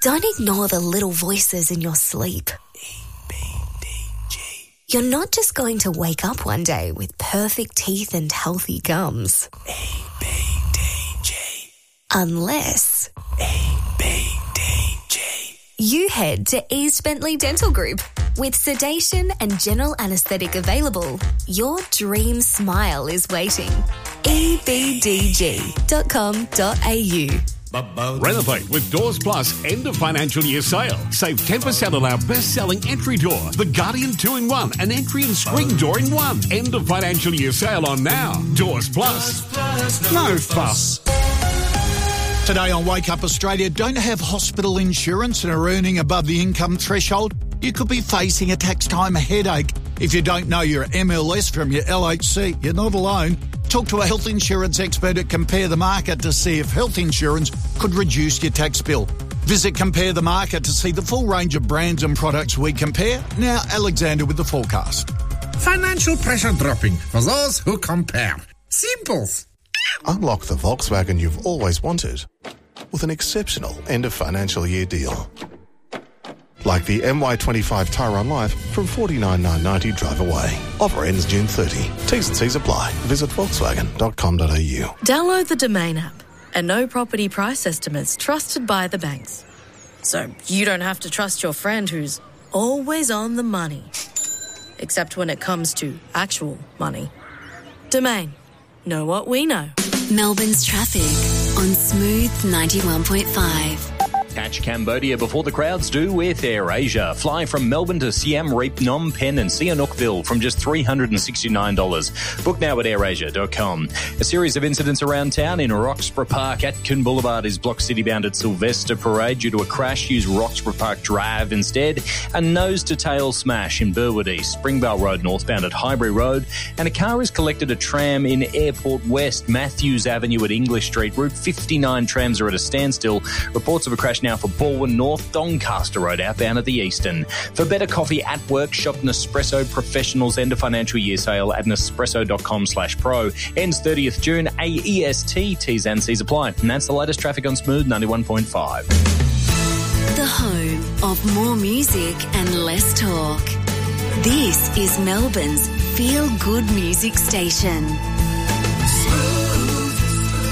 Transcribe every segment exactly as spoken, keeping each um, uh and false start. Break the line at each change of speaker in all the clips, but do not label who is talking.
Don't ignore the little voices in your sleep.
E B D G.
You're not just going to wake up one day with perfect teeth and healthy gums.
E B D G.
Unless...
E B D G.
You head to East Bentley Dental Group. With sedation and general anaesthetic available, your dream smile is waiting. e b d g dot com dot a u.
Renovate with Doors Plus end of financial year sale. Save ten percent on our best-selling entry door, the Guardian two in one, an entry and screen door in one. End of financial year sale on now. Doors Plus. No fuss.
Today on Wake Up Australia, don't have hospital insurance and are earning above the income threshold? You could be facing a tax time headache. If you don't know your M L S from your L H C, you're not alone. Talk to a health insurance expert at Compare the Market to see if health insurance could reduce your tax bill. Visit Compare the Market to see the full range of brands and products we compare. Now, Alexander with the forecast.
Financial pressure dropping for those who compare. Simples.
Unlock the Volkswagen you've always wanted with an exceptional end of financial year deal. Like the M Y twenty-five Tyron Live from forty-nine thousand nine hundred ninety drive away. Offer ends June thirtieth. T's and C's apply. Visit volkswagen dot com dot a u.
Download the Domain app and know property price estimates trusted by the banks. So you don't have to trust your friend who's always on the money. Except when it comes to actual money. Domain. Know what we know.
Melbourne's traffic on Smooth ninety-one point five.
Catch Cambodia before the crowds do with AirAsia. Fly from Melbourne to Siem Reap, Phnom Penh and Sihanoukville from just three hundred sixty-nine dollars. Book now at air asia dot com. A series of incidents around town. In Roxburgh Park, Atkin Boulevard is blocked city-bound at Sylvester Parade due to a crash. Use Roxburgh Park Drive instead. A nose-to-tail smash in Burwood East, Springvale Road northbound at Highbury Road. And a car has collected a tram in Airport West, Matthews Avenue at English Street. Route fifty-nine trams are at a standstill. Reports of a crash now for Balwyn North, Doncaster Road outbound at the Eastern. For better coffee at work, shop Nespresso Professionals end of financial year sale at nespresso dot com slash pro. Ends thirtieth June, A E S T, T's and C's apply. And that's the latest traffic on Smooth ninety-one point five.
The home of more music and less talk. This is Melbourne's feel-good music station.
Smooth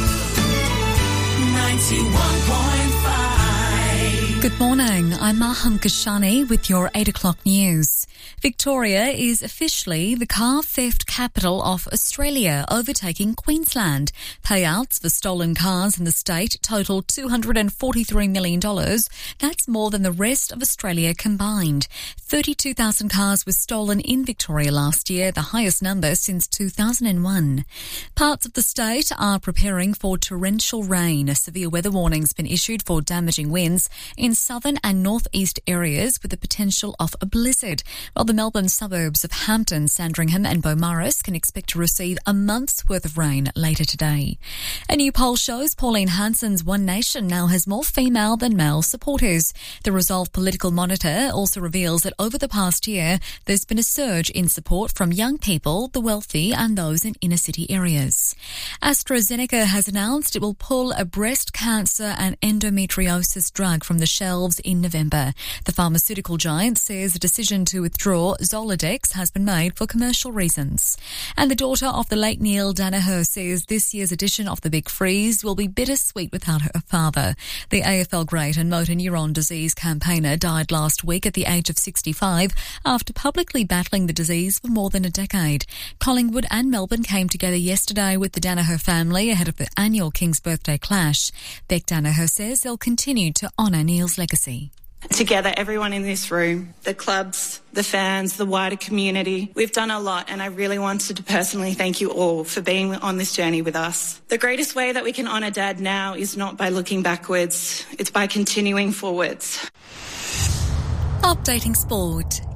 ninety-one point five.
Good morning, I'm Maham Kashani with your eight o'clock news. Victoria is officially the car theft capital of Australia, overtaking Queensland. Payouts for stolen cars in the state total two hundred forty-three million dollars. That's more than the rest of Australia combined. thirty-two thousand cars were stolen in Victoria last year, the highest number since two thousand one. Parts of the state are preparing for torrential rain. A severe weather warning's been issued for damaging winds in southern and northeast areas with the potential of a blizzard, while the Melbourne suburbs of Hampton, Sandringham and Beaumaris can expect to receive a month's worth of rain later today. A new poll shows Pauline Hanson's One Nation now has more female than male supporters. The Resolve Political Monitor also reveals that over the past year, there's been a surge in support from young people, the wealthy and those in inner city areas. AstraZeneca has announced it will pull a breast cancer and endometriosis drug from the shelves in November. The pharmaceutical giant says the decision to withdraw Zoladex has been made for commercial reasons. And the daughter of the late Neil Danaher says this year's edition of The Big Freeze will be bittersweet without her father. The A F L great and motor neuron disease campaigner died last week at the age of sixty-five after publicly battling the disease for more than a decade. Collingwood and Melbourne came together yesterday with the Danaher family ahead of the annual King's Birthday clash. Beck Danaher says they'll continue to honour Neil's legacy.
Together, everyone in this room, the clubs, the fans, the wider community, we've done a lot, and I really wanted to personally thank you all for being on this journey with us. The greatest way that we can honour Dad now is not by looking backwards, it's by continuing forwards.
Updating sport.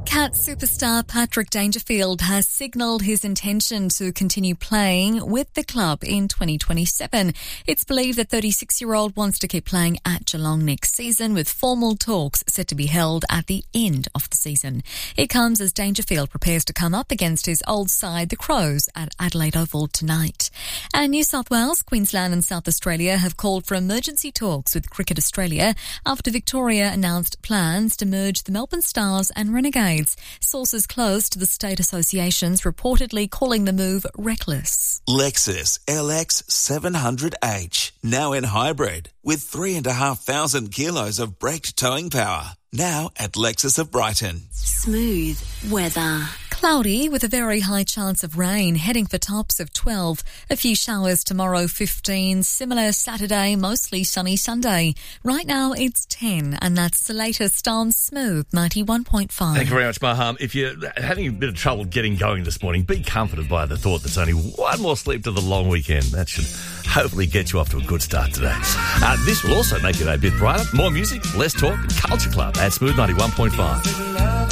Cats superstar Patrick Dangerfield has signalled his intention to continue playing with the club in twenty twenty-seven. It's believed the thirty-six-year-old wants to keep playing at Geelong next season, with formal talks set to be held at the end of the season. It comes as Dangerfield prepares to come up against his old side, the Crows, at Adelaide Oval tonight. And New South Wales, Queensland and South Australia have called for emergency talks with Cricket Australia after Victoria announced plans to merge the Melbourne Stars and Renegades. Sources close to the state associations reportedly calling the move reckless.
Lexus L X seven hundred H, now in hybrid, with three and a half thousand kilos of braked towing power. Now at Lexus of Brighton.
Smooth weather.
Cloudy with a very high chance of rain, heading for tops of twelve. A few showers tomorrow, fifteen. Similar Saturday, mostly sunny Sunday. Right now it's ten, and that's the latest on Smooth ninety-one point five.
Thank you very much, Maham. If you're having a bit of trouble getting going this morning, be comforted by the thought there's only one more sleep to the long weekend. That should hopefully get you off to a good start today. Uh, this will also make it a bit brighter. More music, less talk, Culture Club at Smooth ninety-one point five.